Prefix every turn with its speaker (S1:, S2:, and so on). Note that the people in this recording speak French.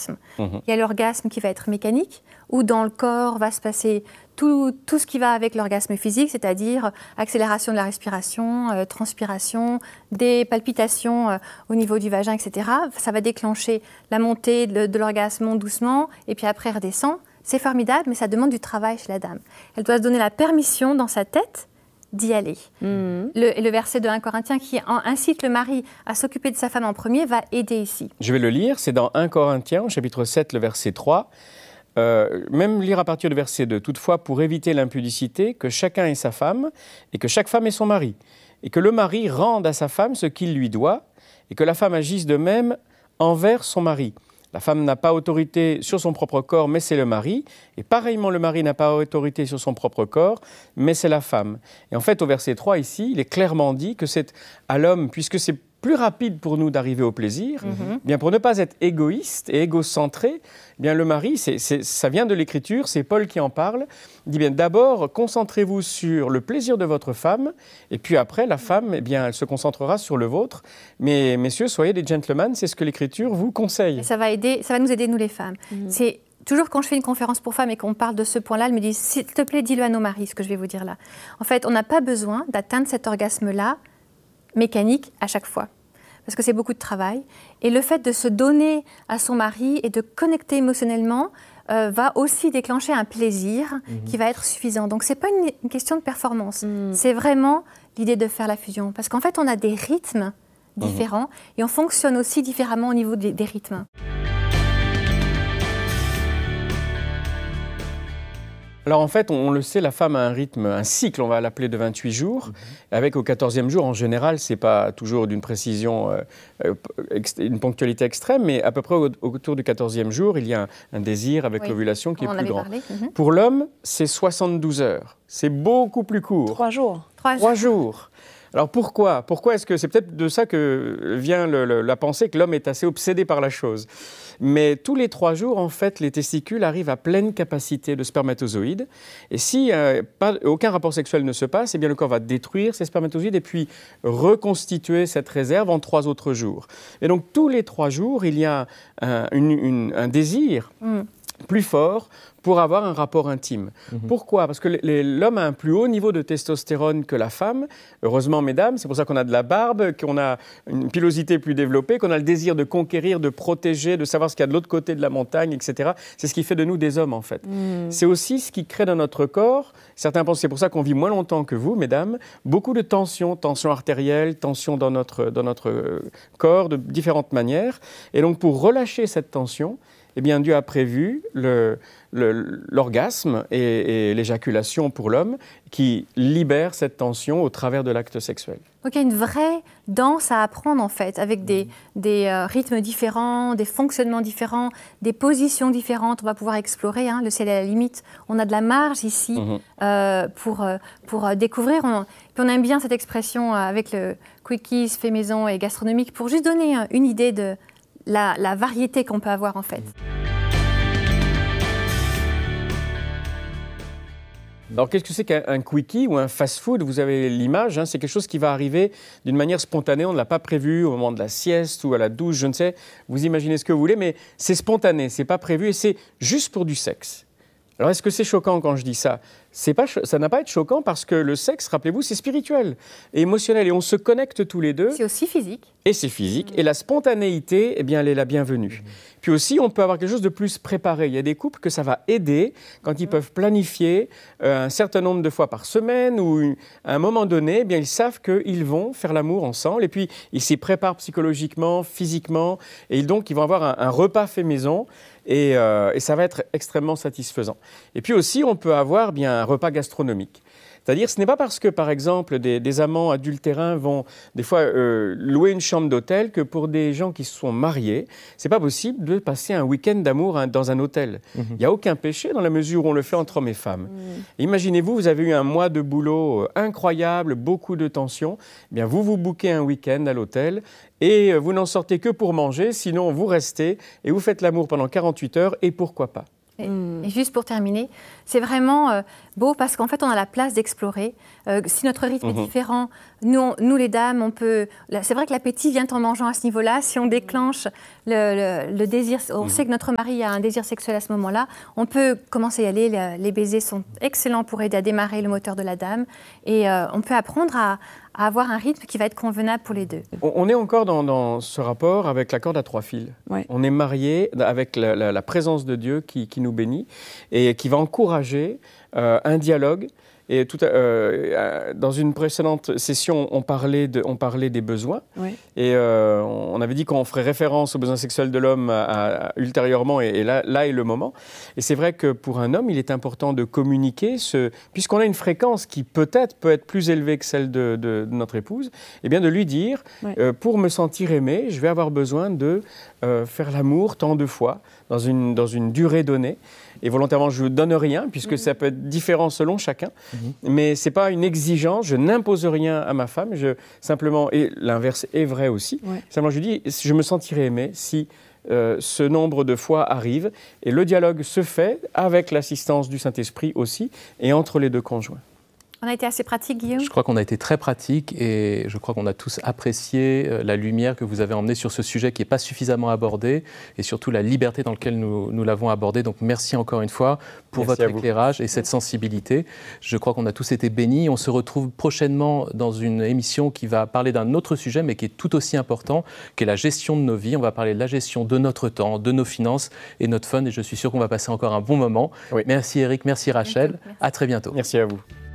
S1: orgasmes. Il y a l'orgasme qui va être mécanique, où dans le corps va se passer tout ce qui va avec l'orgasme physique, c'est-à-dire accélération de la respiration, transpiration, des palpitations au niveau du vagin, etc. Ça va déclencher la montée de l'orgasme, monte doucement, et puis après redescend. C'est formidable, mais ça demande du travail chez la dame. Elle doit se donner la permission dans sa tête d'y aller. Le verset de 1 Corinthiens qui incite le mari à s'occuper de sa femme en premier va aider ici.
S2: Je vais le lire, c'est dans 1 Corinthiens, au chapitre 7, le verset 3. Même lire à partir du verset 2. Toutefois, pour éviter l'impudicité, que chacun ait sa femme et que chaque femme ait son mari. Et que le mari rende à sa femme ce qu'il lui doit et que la femme agisse de même envers son mari. La femme n'a pas autorité sur son propre corps, mais c'est le mari. Et pareillement, le mari n'a pas autorité sur son propre corps, mais c'est la femme. Et en fait, au verset 3, ici, il est clairement dit que c'est à l'homme, puisque c'est plus rapide pour nous d'arriver au plaisir, bien pour ne pas être égoïste et égocentré, bien le mari, ça vient de l'Écriture, c'est Paul qui en parle, il dit bien d'abord concentrez-vous sur le plaisir de votre femme, et puis après la femme, eh bien elle se concentrera sur le vôtre. Mais messieurs, soyez des gentlemen, c'est ce que l'Écriture vous conseille.
S1: Et ça va nous aider nous les femmes. C'est toujours quand je fais une conférence pour femmes et qu'on parle de ce point-là, elles me disent s'il te plaît, dis-le à nos maris, ce que je vais vous dire là. En fait, on n'a pas besoin d'atteindre cet orgasme-là mécanique à chaque fois, parce que c'est beaucoup de travail. Et le fait de se donner à son mari et de connecter émotionnellement va aussi déclencher un plaisir qui va être suffisant. Donc, ce n'est pas une question de performance, c'est vraiment l'idée de faire la fusion. Parce qu'en fait, on a des rythmes différents et on fonctionne aussi différemment au niveau des rythmes.
S2: Alors en fait, on le sait, la femme a un rythme, un cycle, on va l'appeler de 28 jours, avec au 14e jour, en général, ce n'est pas toujours d'une précision, une ponctualité extrême, mais à peu près autour du 14e jour, il y a un désir avec l'ovulation qui est plus grand. Pour l'homme, c'est 72 heures, c'est beaucoup plus court.
S3: 3 jours.
S2: 3 jours. Alors pourquoi est-ce que c'est peut-être de ça que vient la pensée que l'homme est assez obsédé par la chose. Mais tous les 3 jours, en fait, les testicules arrivent à pleine capacité de spermatozoïdes. Et si aucun rapport sexuel ne se passe, eh bien le corps va détruire ces spermatozoïdes et puis reconstituer cette réserve en 3 autres jours. Et donc tous les 3 jours, il y a un désir plus fort pour avoir un rapport intime. Pourquoi ? Parce que l'homme a un plus haut niveau de testostérone que la femme. Heureusement, mesdames, c'est pour ça qu'on a de la barbe, qu'on a une pilosité plus développée, qu'on a le désir de conquérir, de protéger, de savoir ce qu'il y a de l'autre côté de la montagne, etc. C'est ce qui fait de nous des hommes, en fait. C'est aussi ce qui crée dans notre corps, certains pensent que c'est pour ça qu'on vit moins longtemps que vous, mesdames, beaucoup de tension artérielle, tension dans notre corps de différentes manières. Et donc, pour relâcher cette tension, eh bien, Dieu a prévu l'orgasme et l'éjaculation pour l'homme qui libère cette tension au travers de l'acte sexuel.
S1: Donc il y a une vraie danse à apprendre en fait, avec des rythmes différents, des fonctionnements différents, des positions différentes. On va pouvoir explorer, le ciel est à la limite. On a de la marge ici pour découvrir. Puis on aime bien cette expression avec le quickies fait maison et gastronomique pour juste donner une idée de la variété qu'on peut avoir en fait.
S2: Alors, qu'est-ce que c'est qu'un quickie ou un fast-food ? Vous avez l'image, c'est quelque chose qui va arriver d'une manière spontanée. On ne l'a pas prévu au moment de la sieste ou à la douche, je ne sais. Vous imaginez ce que vous voulez, mais c'est spontané, c'est pas prévu et c'est juste pour du sexe. Alors, est-ce que c'est choquant quand je dis ça ? Ça n'a pas à être choquant parce que le sexe, rappelez-vous, c'est spirituel et émotionnel et on se connecte tous les deux.
S1: C'est aussi physique.
S2: Et c'est physique. Et la spontanéité, eh bien, elle est la bienvenue. Puis aussi, on peut avoir quelque chose de plus préparé. Il y a des couples que ça va aider quand ils peuvent planifier un certain nombre de fois par semaine ou à un moment donné, eh bien, ils savent qu'ils vont faire l'amour ensemble et puis ils s'y préparent psychologiquement, physiquement et donc ils vont avoir un repas fait maison et ça va être extrêmement satisfaisant. Et puis aussi, on peut avoir bien un repas gastronomique. C'est-à-dire, ce n'est pas parce que, par exemple, des amants adultérins vont des fois louer une chambre d'hôtel que pour des gens qui se sont mariés, ce n'est pas possible de passer un week-end d'amour dans un hôtel. Il n'y a aucun péché dans la mesure où on le fait entre hommes et femmes. Imaginez-vous, vous avez eu un mois de boulot incroyable, beaucoup de tension. Eh bien, vous bookez un week-end à l'hôtel et vous n'en sortez que pour manger, sinon vous restez et vous faites l'amour pendant 48 heures et pourquoi pas.
S1: Et Et juste pour terminer, c'est vraiment beau parce qu'en fait, on a la place d'explorer. Si notre rythme est différent, nous les dames, on peut... C'est vrai que l'appétit vient en mangeant à ce niveau-là. Si on déclenche le désir, on sait que notre mari a un désir sexuel à ce moment-là, on peut commencer à y aller. Les baisers sont excellents pour aider à démarrer le moteur de la dame. Et on peut apprendre à avoir un rythme qui va être convenable pour les deux.
S2: On est encore dans ce rapport avec la corde à 3 fils. Ouais. On est mariés avec la présence de Dieu qui nous bénit et qui va encourager un dialogue. Et dans une précédente session, on parlait des besoins. Oui. Et on avait dit qu'on ferait référence aux besoins sexuels de l'homme ultérieurement. Et là est le moment. Et c'est vrai que pour un homme, il est important de communiquer, puisqu'on a une fréquence qui peut-être peut être plus élevée que celle de notre épouse, et bien de lui dire, pour me sentir aimé, je vais avoir besoin de faire l'amour tant de fois, dans une durée donnée. Et volontairement, je ne donne rien, puisque ça peut être différent selon chacun. Mais ce n'est pas une exigence, je n'impose rien à ma femme. Simplement, et l'inverse est vrai aussi, simplement je dis, je me sentirai aimé si ce nombre de fois arrive. Et le dialogue se fait avec l'assistance du Saint-Esprit aussi, et entre les deux conjoints.
S1: On a été assez pratique, Guillaume ?
S3: Je crois qu'on a été très pratique et je crois qu'on a tous apprécié la lumière que vous avez emmenée sur ce sujet qui n'est pas suffisamment abordé et surtout la liberté dans laquelle nous l'avons abordé. Donc merci encore une fois pour votre éclairage et cette sensibilité. Je crois qu'on a tous été bénis. On se retrouve prochainement dans une émission qui va parler d'un autre sujet mais qui est tout aussi important, qui est la gestion de nos vies. On va parler de la gestion de notre temps, de nos finances et de notre fun et je suis sûr qu'on va passer encore un bon moment. Oui. Merci Eric, merci Rachel. Merci. À très bientôt.
S2: Merci à vous.